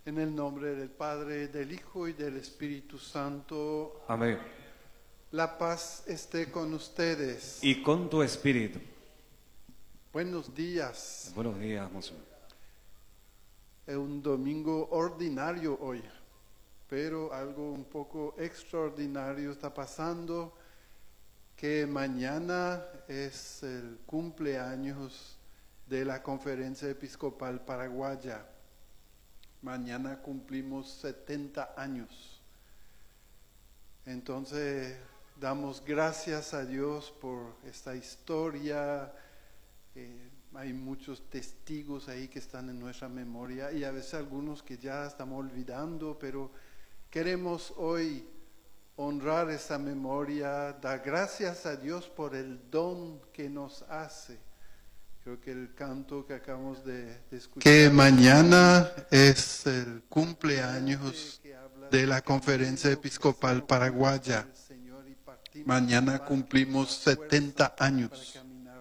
En el nombre del Padre, del Hijo y del Espíritu Santo. Amén. La paz esté con ustedes. Y con tu espíritu. Buenos días. Buenos días, Monseñor. Es un domingo ordinario hoy, pero algo un poco extraordinario está pasando, que mañana es el cumpleaños de la Conferencia Episcopal Paraguaya. Mañana cumplimos 70 años. Entonces, damos gracias a Dios por esta historia. Hay muchos testigos ahí que están en nuestra memoria y a veces algunos que ya estamos olvidando, pero queremos hoy honrar esa memoria, dar gracias a Dios por el don que nos hace. Creo que el canto que acabamos de escuchar, que mañana es el cumpleaños de la Conferencia Episcopal Paraguaya. Mañana cumplimos 70 años.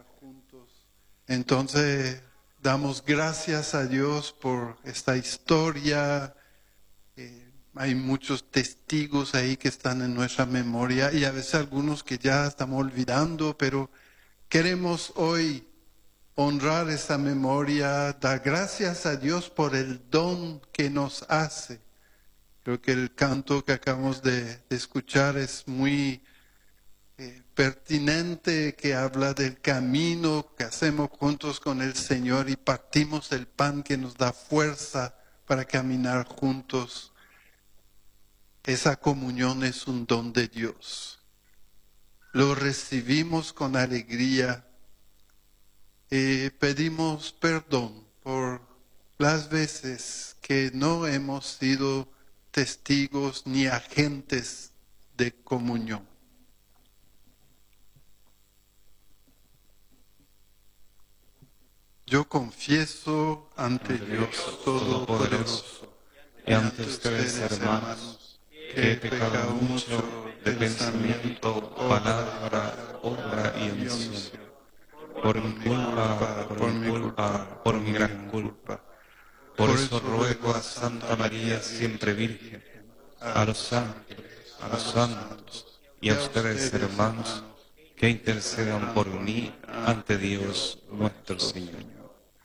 Entonces, damos gracias a Dios por esta historia. Hay muchos testigos ahí que están en nuestra memoria y a veces algunos que ya estamos olvidando, pero queremos hoy honrar esa memoria, dar gracias a Dios por el don que nos hace. Creo que el canto que acabamos de escuchar es muy pertinente, que habla del camino que hacemos juntos con el Señor y partimos el pan que nos da fuerza para caminar juntos. Esa comunión es un don de Dios. Lo recibimos con alegría. Pedimos perdón por las veces que no hemos sido testigos ni agentes de comunión. Yo confieso ante Dios Todopoderoso y ante ustedes, hermanos, que he pecado mucho de pensamiento, palabra, obra y omisión. Por mi culpa, por mi gran culpa. Por eso ruego a Santa María, siempre Virgen, a los ángeles, a los santos y a ustedes, hermanos, que intercedan por mí ante Dios nuestro Señor.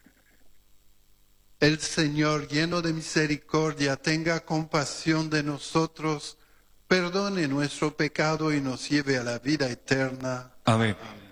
El Señor, lleno de misericordia, tenga compasión de nosotros, perdone nuestro pecado y nos lleve a la vida eterna. Amén.